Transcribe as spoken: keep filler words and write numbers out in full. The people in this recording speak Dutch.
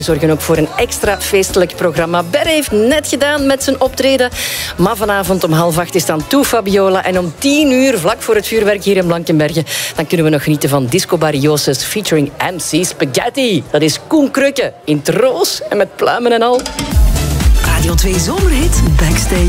Zorgen ook voor een extra feestelijk programma. Ber heeft net gedaan met zijn optreden. Maar vanavond om half acht is dan toe Fabiola. En om tien uur, vlak voor het vuurwerk hier in Blankenberge, dan kunnen we nog genieten van Disco Barrioses featuring M C Spaghetti. Dat is Koen Krukke in het roos en met pluimen en al. Radio twee Zomerhit Backstage.